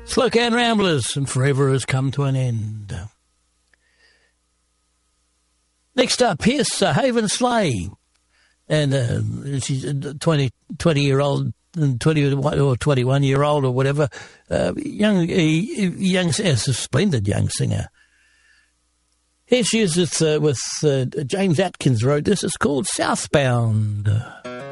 Slow Can Ramblers, and Forever Has Come to an End. Next up, here's Haven Slay. And she's a 20-year-old, 20 or 21-year-old or whatever, a splendid young singer. Here she is with James Atkins wrote this. It's called Southbound.